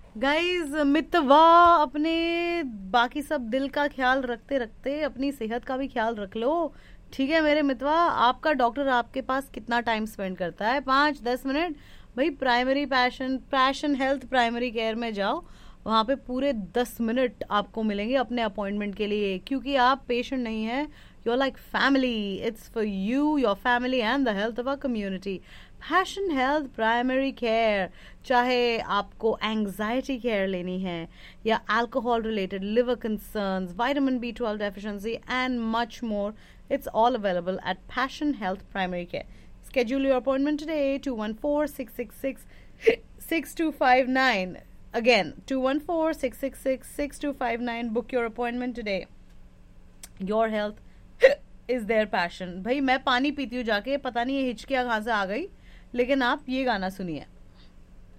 Guys मितवा अपने बाकी सब दिल का ख्याल रखते रखते अपनी सेहत का भी ख्याल रख लो। ठीक है मेरे मितवा, आपका डॉक्टर आपके पास कितना टाइम स्पेंड करता है? 5-10 मिनट। भाई primary passion health primary care में जाओ, वहां पे पूरे 10 मिनट आपको मिलेंगे अपने अपॉइंटमेंट के लिए, क्योंकि आप पेशेंट नहीं है, you're like family. It's for you, your family and the health of our community. Passion Health Primary Care, चाहे आपको एंग्जाइटी केयर लेनी है या alcohol related liver concerns, vitamin B12 deficiency and much more, it's all available at Passion Health Primary Care. Schedule your appointment today, 214-666-6259. Again, 214-666-6259. Book your appointment today. Your health is their passion. भाई मैं पानी पीती हूँ जाके, पता नहीं ये हिचकियाँ कहाँ से आ गई, लेकिन आप ये गाना सुनिए।